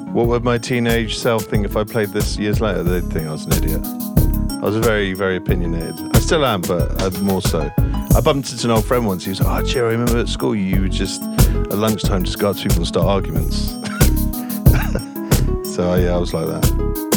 What would my teenage self think if I played this years later? They'd think I was an idiot. I was very, very opinionated. I still am, but more so. I bumped into an old friend once. He was like, Jerry, I remember at school you would just, at lunchtime, just go up to people and start arguments. So, yeah, I was like that.